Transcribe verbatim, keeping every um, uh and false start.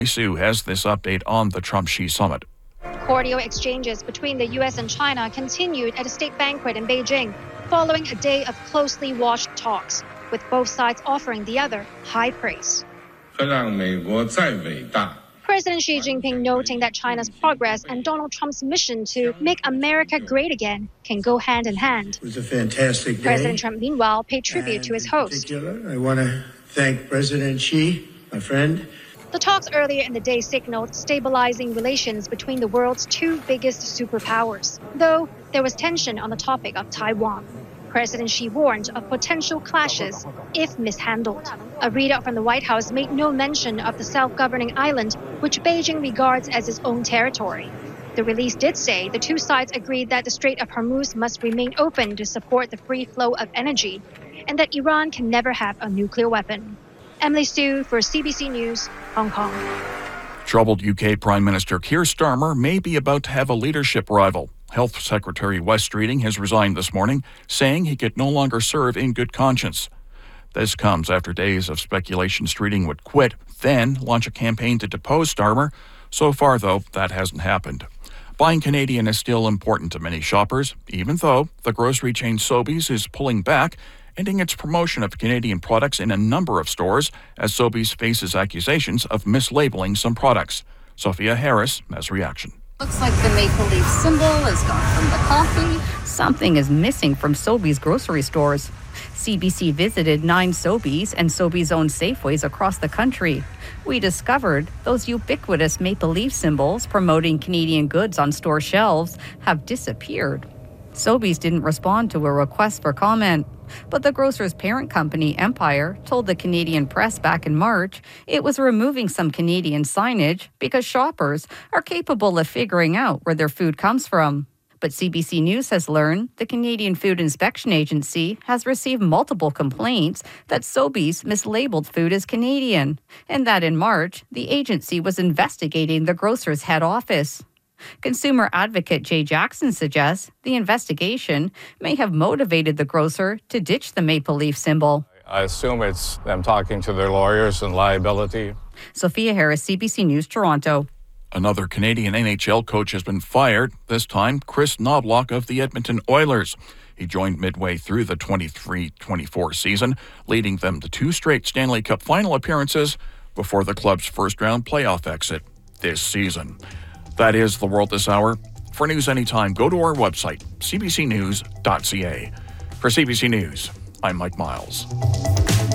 Su has this update on the Trump-Xi summit. Cordial exchanges between the U S and China continued at a state banquet in Beijing, following a day of closely watched talks, with both sides offering the other high praise. President Xi Jinping noting that China's progress and Donald Trump's mission to make America great again can go hand in hand. It was a fantastic day. President Trump, meanwhile, paid tribute and to his in host. particular, I want to thank President Xi, my friend. The talks earlier in the day signaled stabilizing relations between the world's two biggest superpowers, though there was tension on the topic of Taiwan. President Xi warned of potential clashes if mishandled. A readout from the White House made no mention of the self-governing island, which Beijing regards as its own territory. The release did say the two sides agreed that the Strait of Hormuz must remain open to support the free flow of energy, and that Iran can never have a nuclear weapon. Emily Su for C B C News, Hong Kong. Troubled U K Prime Minister Keir Starmer may be about to have a leadership rival. Health Secretary Wes Streeting has resigned this morning, saying he could no longer serve in good conscience. This comes after days of speculation Streeting would quit, then launch a campaign to depose Starmer. So far, though, that hasn't happened. Buying Canadian is still important to many shoppers, even though the grocery chain Sobeys is pulling back, ending its promotion of Canadian products in a number of stores as Sobeys faces accusations of mislabeling some products. Sophia Harris has reaction. Looks like the maple leaf symbol is gone from the coffee. Something is missing from Sobeys grocery stores. C B C visited nine Sobeys and Sobeys-owned Safeways across the country. We discovered those ubiquitous maple leaf symbols promoting Canadian goods on store shelves have disappeared. Sobeys didn't respond to a request for comment, but the grocer's parent company, Empire, told the Canadian press back in March it was removing some Canadian signage because shoppers are capable of figuring out where their food comes from. But C B C News has learned the Canadian Food Inspection Agency has received multiple complaints that Sobeys mislabeled food as Canadian, and that in March, the agency was investigating the grocer's head office. Consumer advocate Jay Jackson suggests the investigation may have motivated the grocer to ditch the maple leaf symbol. I assume it's them talking to their lawyers and liability. Sophia Harris, C B C News, Toronto. Another Canadian N H L coach has been fired, this time Chris Knobloch of the Edmonton Oilers. He joined midway through the twenty-three twenty-four season, leading them to two straight Stanley Cup final appearances before the club's first-round playoff exit this season. That is the world this hour. For news anytime, go to our website, c b c news dot c a. For C B C News, I'm Mike Miles.